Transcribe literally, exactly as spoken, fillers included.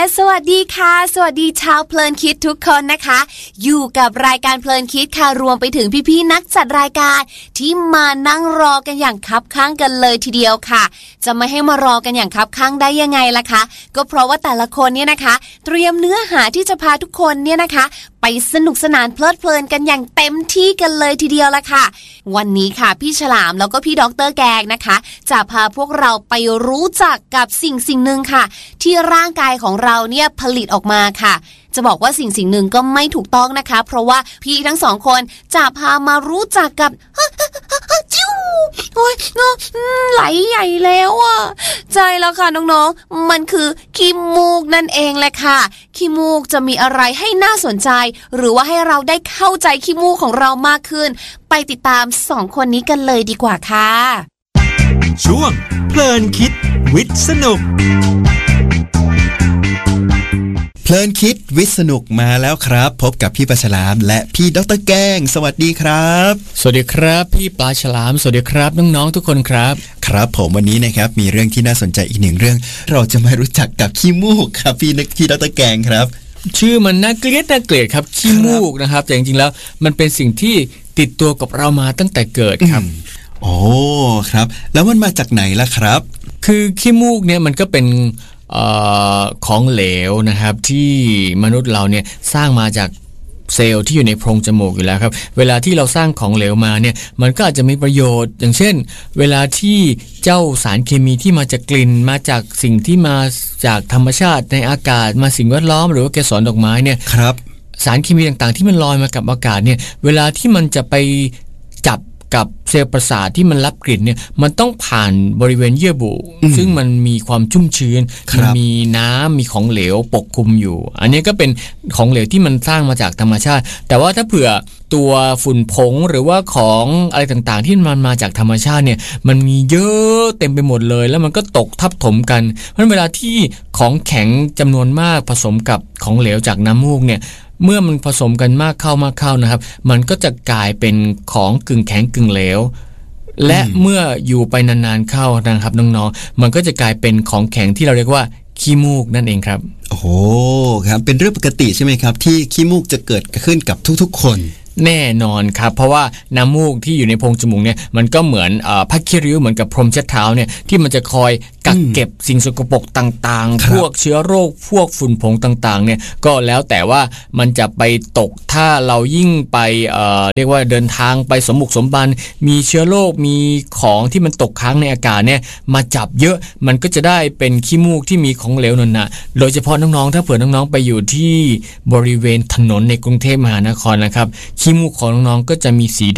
สวัสดีค่ะสวัสดีชาวเพลินคิดทุกคนนะคะอยู่กับรายการเพลินคิดค่ะรวมไปถึงพี่ๆนักจัดรายการที่มานั่งรอกันอย่างคับคั่งกันเลยทีเดียวค่ะจะไม่ให้มารอกันอย่างคับคั่งได้ยังไงล่ะคะก็เพราะว่าแต่ละคนเนี่ยนะคะเตรียมเนื้อหาที่จะพาทุกคนเนี่ยนะคะไปสนุกสนานเพลิดเพลินกันอย่างเต็มที่กันเลยทีเดียวล่ะค่ะวันนี้ค่ะพี่ฉลามแล้วก็พี่ดร.แกงนะคะจะพาพวกเราไปรู้จักกับสิ่งสิ่งหนึ่งค่ะที่ร่างกายของเราเนี่ยผลิตออกมาค่ะจะบอกว่าสิ่งสิ่งหนึ่งก็ไม่ถูกต้องนะคะเพราะว่าพี่ทั้งสองคนจะพามารู้จักกับจิ้วโอ้ยไหลใหญ่แล้วอ่ะใช่แล้วค่ะน้องๆมันคือขี้มูกนั่นเองแหละค่ะขี้มูกจะมีอะไรให้น่าสนใจหรือว่าให้เราได้เข้าใจขี้มูกของเรามากขึ้นไปติดตามสองคนนี้กันเลยดีกว่าค่ะช่วงเพลินคิดวิทย์สนุกเพลินคิดวิทย์สนุกมาแล้วครับพบกับพี่ปลาฉลามและพี่ดร.แก้งสวัสดีครับสวัสดีครับพี่ปลาฉลามสวัสดีครับน้องๆทุกคนครับครับผมวันนี้นะครับมีเรื่องที่น่าสนใจอีกหนึ่งเรื่องเราจะมารู้จักกับขี้มูกครับพี่นึกพี่ดร.แก้งครับชื่อมันน่าเกลียดน่าเกลียดครับขี้มูกนะครับแต่จริงๆแล้วมันเป็นสิ่งที่ติดตัวกับเรามาตั้งแต่เกิดครับโอ้ครับแล้วมันมาจากไหนล่ะครับคือขี้มูกเนี่ยมันก็เป็นเอ่อของเหลวนะครับที่มนุษย์เราเนี่ยสร้างมาจากเซลล์ที่อยู่ในโพรงจมูกอยู่แล้วครับเวลาที่เราสร้างของเหลวมาเนี่ยมันก็อาจจะมีประโยชน์อย่างเช่นเวลาที่เจ้าสารเคมีที่มาจากกลิ่นมาจากสิ่งที่มาจากธรรมชาติในอากาศมาสิ่งแวดล้อมหรือว่าเกสรดอกไม้เนี่ยครับสารเคมีต่างๆที่มันลอยมากับอากาศเนี่ยเวลาที่มันจะไปจับกับเซลล์ประสาทที่มันรับกลิ่นเนี่ยมันต้องผ่านบริเวณเยื่อบุซึ่งมันมีความชุ่มชื้นมีน้ำมีของเหลวปกคลุมอยู่อันนี้ก็เป็นของเหลวที่มันสร้างมาจากธรรมชาติแต่ว่าถ้าเผื่อตัวฝุ่นผงหรือว่าของอะไรต่างๆที่มันมาจากธรรมชาติเนี่ยมันมีเยอะเต็มไปหมดเลยแล้วมันก็ตกทับถมกันเพราะเวลาที่ของแข็งจำนวนมากผสมกับของเหลวจากน้ำมูกเนี่ยเมื่อมันผสมกันมากเข้ามากเข้านะครับมันก็จะกลายเป็นของกึ่งแข็งกึ่งเหลวและเมื่ออยู่ไปนานๆเข้านะครับน้องๆมันก็จะกลายเป็นของแข็งที่เราเรียกว่าขี้มูกนั่นเองครับโอ้โหครับเป็นเรื่องปกติใช่ไหมครับที่ขี้มูกจะเกิดขึ้นกับทุกๆคนแน่นอนครับเพราะว่าน้ำมูกที่อยู่ในโพรงจมูกเนี่ยมันก็เหมือนเอ่อผ้าขี้ริ้วเหมือนกับพรมเช็ดเท้าเนี่ยที่มันจะคอยกักเก็บสิ่งสกปรกต่างๆพวกเชื้อโรคพวกฝุ่นผงต่างๆเนี่ยก็แล้วแต่ว่ามันจะไปตกถ้าเรายิ่งไปเอ่อเรียกว่าเดินทางไปสมบุกสมบันมีเชื้อโรคมีของที่มันตกค้างในอากาศเนี่ยมาจับเยอะมันก็จะได้เป็นขี้มูกที่มีของเหลวนั่นน่ะโดยเฉพาะน้องๆถ้าเผื่อน้องๆไปอยู่ที่บริเวณถนนในกรุงเทพมหานครนะครับขี้มูกของน้องๆก็จะมีสี